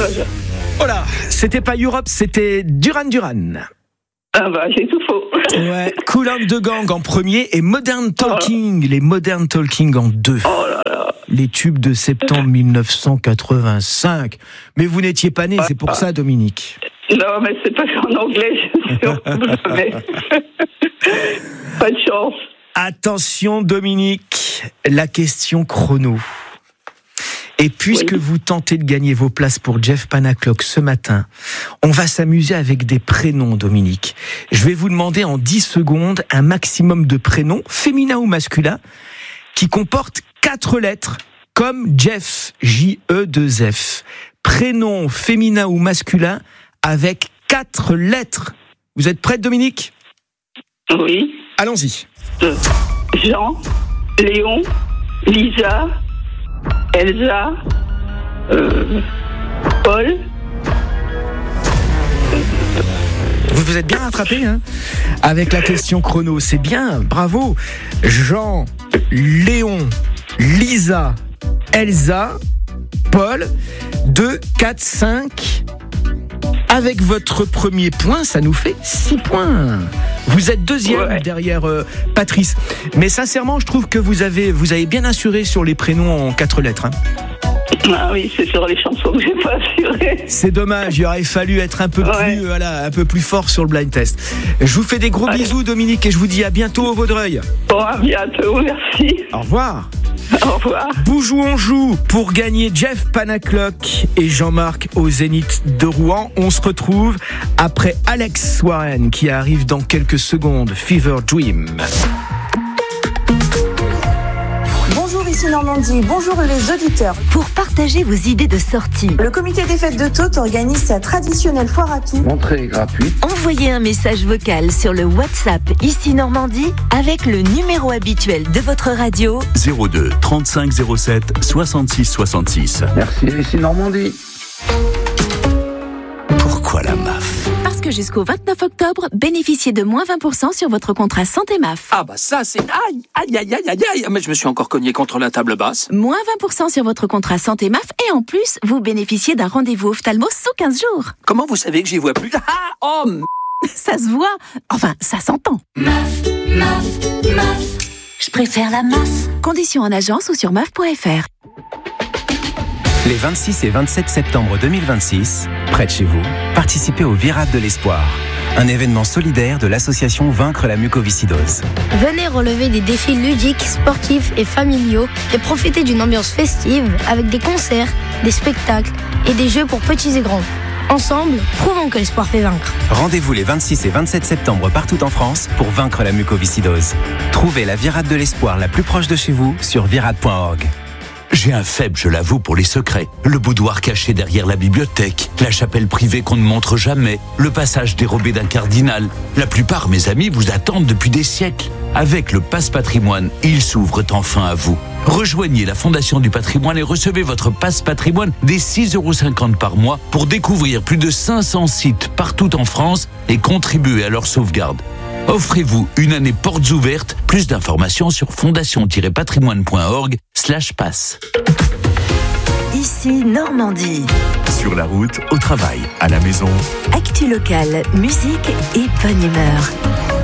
Voilà, c'était pas Europe, c'était Duran Duran. Ah bah, c'est tout faux. Ouais, Kool and the Gang en premier et Modern Talking, les Modern Talking en 2. Oh là là. Les tubes de septembre 1985. Mais vous n'étiez pas né, c'est pour ça, Dominique. Non, mais c'est pas en anglais, je suis sûr. Pas de chance. Attention, Dominique, la question chrono. Et puisque vous tentez de gagner vos places pour Jeff Panaclock ce matin, on va s'amuser avec des prénoms, Dominique. Je vais vous demander en 10 secondes un maximum de prénoms, féminins ou masculins, qui comportent 4 lettres, comme Jeff, J-E-2-F. Prénom féminin ou masculin avec 4 lettres. Vous êtes prête, Dominique ? Oui. Allons-y. Jean, Léon, Lisa, Elsa, Paul. Vous vous êtes bien rattrapé, hein, avec la question chrono. C'est bien, bravo. Jean, Léon, Lisa, Elsa, Paul, 2, 4, 5. Avec votre premier point, ça nous fait 6 points. Vous êtes deuxième derrière Patrice. Mais sincèrement, je trouve que vous avez bien assuré sur les prénoms en 4 lettres. Hein. Ah oui, c'est sur les chansons que j'ai pas assuré. C'est dommage, il aurait fallu être un peu plus fort sur le blind test. Je vous fais des gros bisous, Dominique, et je vous dis à bientôt au Vaudreuil. Bon, à bientôt, merci. Au revoir. Au revoir. Boujou on joue pour gagner Jeff Panaclock et Jean-Marc au Zénith de Rouen. On se retrouve après Alex Warren qui arrive dans quelques secondes. Fever Dream. Bonjour, ici Normandie. Bonjour les auditeurs. Pour partager vos idées de sortie, Le comité des fêtes de Tôtes organise sa traditionnelle foire à tout. Entrée gratuite. envoyez un message vocal sur le WhatsApp Ici Normandie avec le numéro habituel de votre radio 02 35 07 66 66. Merci, ici Normandie. Pourquoi la MAF ? Parce que jusqu'au 29 octobre, bénéficiez de moins 20% sur votre contrat santé MAF. Ah bah ça c'est... Aïe, mais je me suis encore cogné contre la table basse. Moins 20% sur votre contrat santé MAF et en plus, vous bénéficiez d'un rendez-vous ophtalmo sous 15 jours. Comment vous savez que j'y vois plus ? Ça se voit, enfin ça s'entend. Je préfère la MAF. Conditions en agence ou sur MAF.fr. Les 26 et 27 septembre 2026, près de chez vous, participez au Virade de l'Espoir, un événement solidaire de l'association Vaincre la mucoviscidose. Venez relever des défis ludiques, sportifs et familiaux et profitez d'une ambiance festive avec des concerts, des spectacles et des jeux pour petits et grands. Ensemble, prouvons que l'espoir fait vaincre. Rendez-vous les 26 et 27 septembre partout en France pour vaincre la mucoviscidose. Trouvez la Virade de l'Espoir la plus proche de chez vous sur virade.org. J'ai un faible, je l'avoue, pour les secrets. Le boudoir caché derrière la bibliothèque, la chapelle privée qu'on ne montre jamais, le passage dérobé d'un cardinal. La plupart, mes amis, vous attendent depuis des siècles. Avec le Pass Patrimoine, ils s'ouvrent enfin à vous. Rejoignez la Fondation du Patrimoine et recevez votre Pass Patrimoine des 6,50 € par mois pour découvrir plus de 500 sites partout en France et contribuer à leur sauvegarde. Offrez-vous une année portes ouvertes. Plus d'informations sur fondation-patrimoine.org/pass. Ici Normandie. Sur la route, au travail, à la maison. Actu locale, musique et bonne humeur.